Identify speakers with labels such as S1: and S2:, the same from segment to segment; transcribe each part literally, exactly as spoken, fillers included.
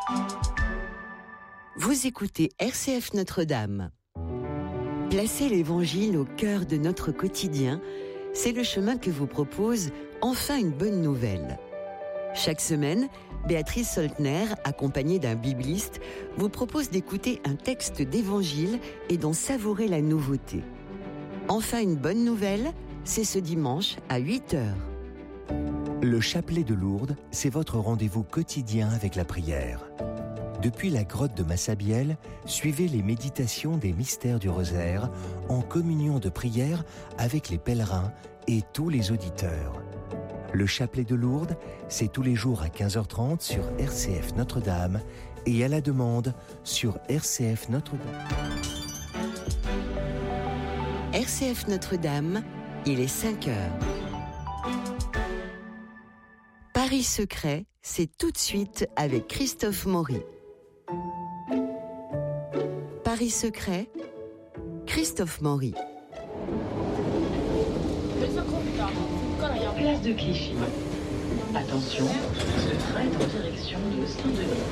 S1: Vous écoutez R C F Notre-Dame. Placer l'Évangile au cœur de notre quotidien, c'est le chemin que vous propose Enfin une bonne nouvelle. Chaque semaine, Béatrice Soltner, accompagnée d'un bibliste, vous propose d'écouter un texte d'Évangile et d'en savourer la nouveauté. Enfin une bonne nouvelle, c'est ce dimanche à huit heures.
S2: Le chapelet de Lourdes, c'est votre rendez-vous quotidien avec la prière. Depuis la grotte de Massabielle, suivez les méditations des mystères du rosaire en communion de prière avec les pèlerins et tous les auditeurs. Le chapelet de Lourdes, c'est tous les jours à quinze heures trente sur R C F Notre-Dame et à la demande sur R C F Notre-Dame.
S1: R C F Notre-Dame, il est cinq heures. Paris secret, c'est tout de suite avec Christophe Maury. Paris secret, Christophe Maury.
S3: Place de Clichy. Attention, ce train est en direction de Saint-Denis.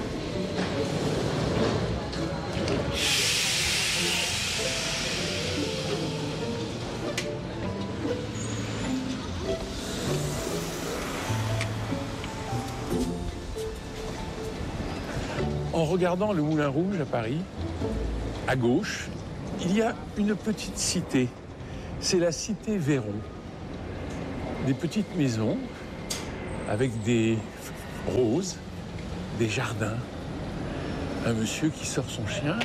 S4: En regardant le Moulin Rouge à Paris, à gauche, il y a une petite cité. C'est la cité Véron. Des petites maisons avec des roses, des jardins, un monsieur qui sort son chien.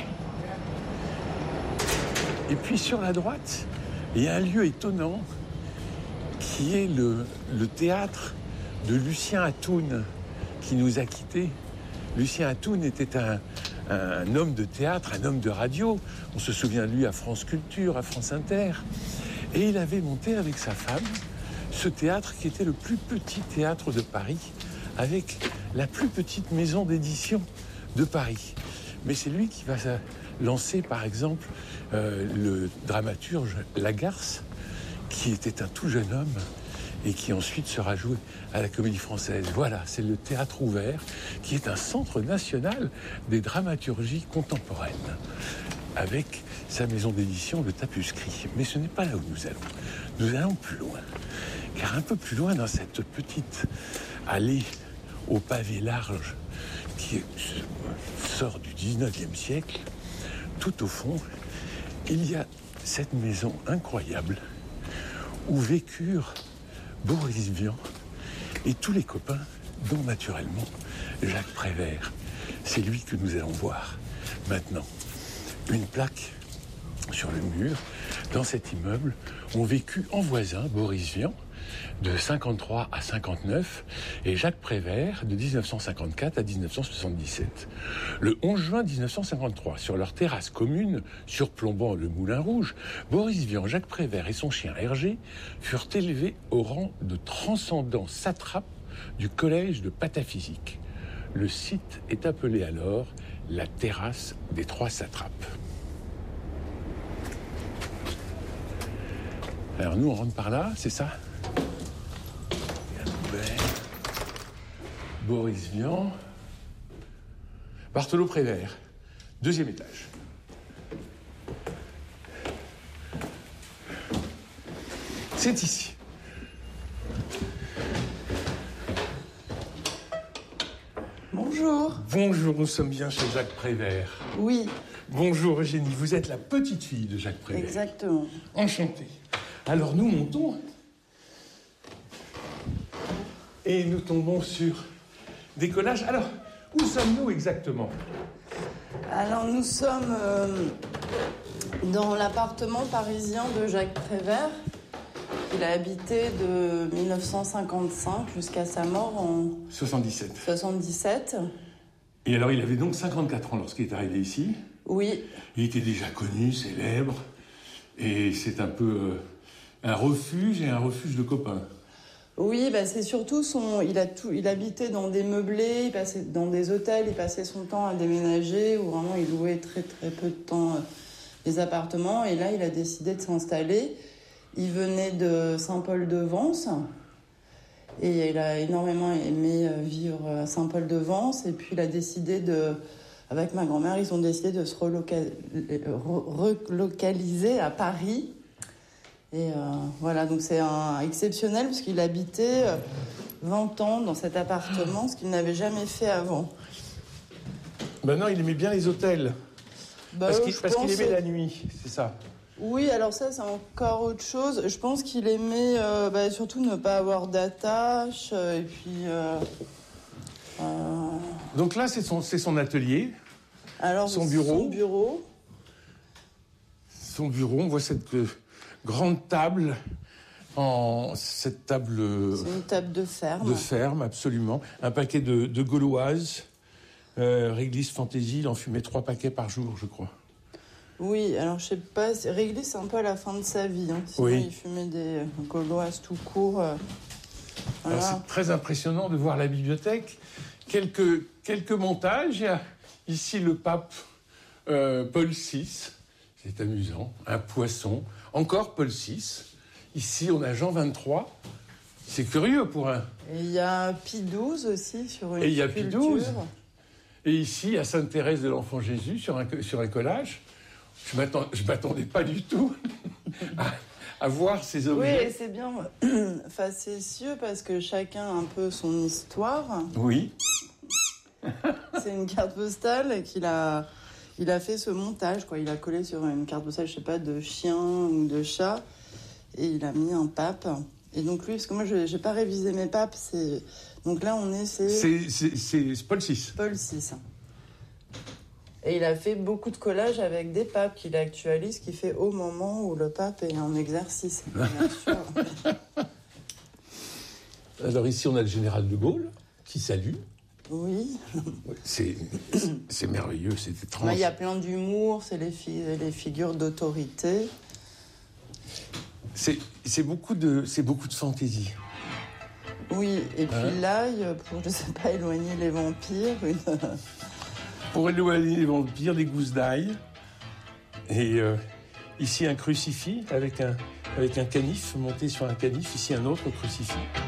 S4: Et puis sur la droite, il y a un lieu étonnant qui est le, le théâtre de Lucien Atoun qui nous a quittés. Lucien Atoun était un, un homme de théâtre, un homme de radio. On se souvient de lui à France Culture, à France Inter. Et il avait monté avec sa femme ce théâtre qui était le plus petit théâtre de Paris, avec la plus petite maison d'édition de Paris. Mais c'est lui qui va lancer, par exemple, euh, le dramaturge Lagarce, qui était un tout jeune homme et qui ensuite sera joué à la Comédie Française. Voilà, c'est le Théâtre Ouvert, qui est un centre national des dramaturgies contemporaines, avec sa maison d'édition, le Tapuscrit. Mais ce n'est pas là où nous allons. Nous allons plus loin. Car un peu plus loin, dans cette petite allée au pavé large qui sort du dix-neuvième siècle, tout au fond, il y a cette maison incroyable où vécurent Boris Vian et tous les copains, dont naturellement Jacques Prévert. C'est lui que nous allons voir maintenant. Une plaque sur le mur, dans cet immeuble, ont vécu en voisin Boris Vian, de cinquante-trois à cinquante-neuf, et Jacques Prévert, de dix-neuf cent cinquante-quatre à dix-neuf cent soixante-dix-sept. Le onze juin dix-neuf cent cinquante-trois, sur leur terrasse commune, surplombant le Moulin Rouge, Boris Vian, Jacques Prévert et son chien Hergé furent élevés au rang de transcendants satrapes du collège de pataphysique. Le site est appelé alors la terrasse des trois satrapes. Alors nous, on rentre par là, c'est ça ? Boris Vian, Barthelot Prévert, deuxième étage. C'est ici.
S5: Bonjour.
S4: Bonjour, nous sommes bien chez Jacques Prévert.
S5: Oui.
S4: Bonjour Eugénie, vous êtes la petite fille de Jacques Prévert.
S5: Exactement.
S4: Enchanté. Alors nous montons et nous tombons sur des collages. Alors, où sommes-nous exactement ?
S5: Alors nous sommes euh, dans l'appartement parisien de Jacques Prévert. Il a habité de dix-neuf cent cinquante-cinq jusqu'à sa mort en
S4: soixante-dix-sept.
S5: soixante-dix-sept.
S4: Et alors il avait donc cinquante-quatre ans lorsqu'il est arrivé ici.
S5: Oui.
S4: Il était déjà connu, célèbre, et c'est un peu euh, un refuge et un refuge de copains.
S5: Oui, bah c'est surtout son. Il a tout. Il habitait dans des meublés, il passait dans des hôtels, il passait son temps à déménager, où vraiment il louait très très peu de temps euh, les appartements. Et là, il a décidé de s'installer. Il venait de Saint-Paul-de-Vence. Et il a énormément aimé vivre à Saint-Paul-de-Vence. Et puis il a décidé de... Avec ma grand-mère, ils ont décidé de se reloca- relocaliser à Paris. Et euh, voilà, donc c'est un exceptionnel parce qu'il habitait vingt ans dans cet appartement, ce qu'il n'avait jamais fait avant.
S4: Ben non, il aimait bien les hôtels.
S5: Bah,
S4: parce
S5: euh,
S4: qu'il, parce qu'il aimait la nuit, c'est ça.
S5: Oui, alors ça, c'est encore autre chose. Je pense qu'il aimait euh, bah, surtout ne pas avoir d'attache. Euh, et puis... Euh, euh...
S4: Donc là, c'est son, c'est son atelier.
S5: Alors,
S4: son bureau.
S5: Son bureau.
S4: Son bureau, on voit cette euh, grande table, en, cette table...
S5: C'est une table de ferme.
S4: De ferme, absolument. Un paquet de, de gauloises. Euh, Réglisse Fantaisie, il en fumait trois paquets par jour, je crois.
S5: Oui, alors je sais pas, Réglisse, c'est un peu à la fin de sa vie. Hein. Sinon,
S4: oui.
S5: il fumait des gauloises tout court. Euh, voilà.
S4: Alors, c'est très impressionnant de voir la bibliothèque. Quelques, quelques montages. Il y a ici le pape euh, Paul six. C'est amusant. Un poisson. Encore Paul six. Ici, on a Jean vingt-trois. C'est curieux pour un...
S5: Et il y a Pie douze aussi sur une
S4: Et il y a Pie douze.
S5: sculpture.
S4: Et ici, à Sainte-Thérèse de l'Enfant Jésus, sur un, sur un collage. Je ne m'attendais pas du tout à, à voir ces objets.
S5: Oui, et c'est bien facétieux parce que chacun a un peu son histoire.
S4: Oui.
S5: C'est une carte postale qu'il a, il a fait ce montage, quoi. Il a collé sur une carte postale, je sais pas, de chien ou de chat, et il a mis un pape. Et donc lui, parce que moi, je n'ai pas révisé mes papes, c'est... Donc là, on est... C'est,
S4: c'est, c'est, c'est Paul six.
S5: Paul six. Et il a fait beaucoup de collages avec des papes qu'il actualise, qu'il fait au moment où le pape est en exercice. Bien sûr.
S4: Alors ici, on a le général de Gaulle qui salue.
S5: Oui.
S4: C'est, c'est merveilleux, c'est étrange.
S5: Il y a plein d'humour, c'est les, fi- les figures d'autorité.
S4: C'est, c'est, beaucoup de, c'est beaucoup de fantaisie.
S5: Oui, et puis
S4: hein?
S5: l'ail, pour, je sais pas, éloigner les vampires. Une...
S4: Pour éloigner les vampires, des gousses d'ail. Et euh, ici, un crucifix avec un, avec un canif monté sur un canif. Ici, un autre crucifix.